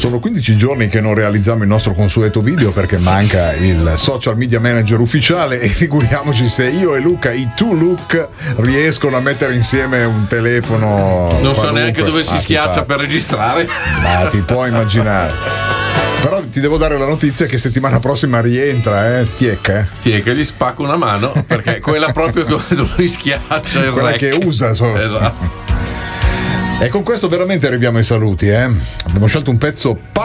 Sono 15 giorni che non realizziamo il nostro consueto video perché manca il social media manager ufficiale, e figuriamoci se io e Luca, i two Look, riescono a mettere insieme un telefono. Non so neanche dove si schiaccia per registrare. Ma ti puoi immaginare. Però ti devo dare la notizia che settimana prossima rientra, Tiec. Tiec, gli spacco una mano, perché quella proprio dove schiaccia il quella rec. che usa. Esatto. E con questo veramente arriviamo ai saluti, Abbiamo scelto un pezzo